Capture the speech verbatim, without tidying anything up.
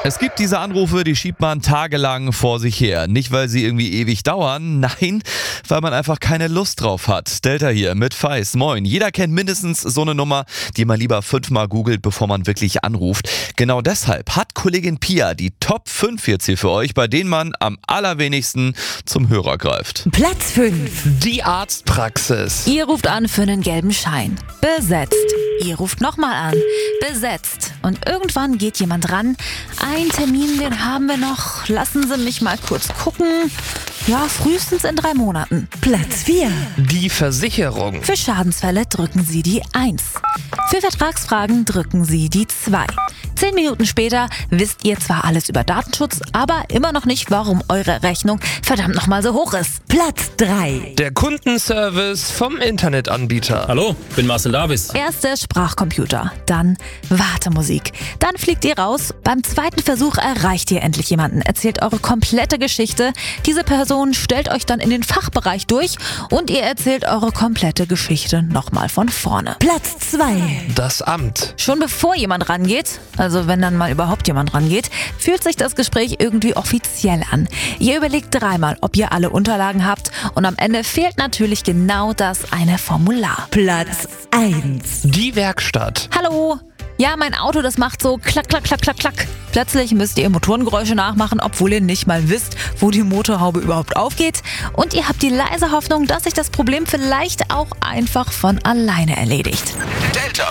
Es gibt diese Anrufe, die schiebt man tagelang vor sich her. Nicht, weil sie irgendwie ewig dauern, nein, weil man einfach keine Lust drauf hat. Delta hier mit Feis, moin. Jeder kennt mindestens so eine Nummer, die man lieber fünfmal googelt, bevor man wirklich anruft. Genau deshalb hat Kollegin Pia die Top fünf jetzt hier für euch, bei denen man am allerwenigsten zum Hörer greift. Platz fünf. Die Arztpraxis. Ihr ruft an für einen gelben Schein. Besetzt. Ihr ruft nochmal an. Besetzt. Und irgendwann geht jemand ran. Ein Termin, den haben wir noch. Lassen Sie mich mal kurz gucken. Ja, frühestens in drei Monaten. Platz vier. Die Versicherung. Für Schadensfälle drücken Sie die eins. Für Vertragsfragen drücken Sie die zwei. Zehn Minuten später wisst ihr zwar alles über Datenschutz, aber immer noch nicht, warum eure Rechnung verdammt nochmal so hoch ist. Platz drei. Der Kundenservice vom Internetanbieter. Hallo, bin Marcel Davis. Erstes Sprachcomputer, dann Wartemusik. Dann fliegt ihr raus. Beim zweiten Versuch erreicht ihr endlich jemanden, erzählt eure komplette Geschichte. Diese Person stellt euch dann in den Fachbereich durch und ihr erzählt eure komplette Geschichte nochmal von vorne. Platz zwei. Das Amt. Schon bevor jemand rangeht, also wenn dann mal überhaupt jemand rangeht, fühlt sich das Gespräch irgendwie offiziell an. Ihr überlegt dreimal, ob ihr alle Unterlagen habt und am Ende fehlt natürlich genau das eine Formular. Platz eins. Die Werkstatt. Hallo? Ja, mein Auto, das macht so klack, klack, klack, klack, klack. Plötzlich müsst ihr Motorengeräusche nachmachen, obwohl ihr nicht mal wisst, wo die Motorhaube überhaupt aufgeht. Und ihr habt die leise Hoffnung, dass sich das Problem vielleicht auch einfach von alleine erledigt. Delta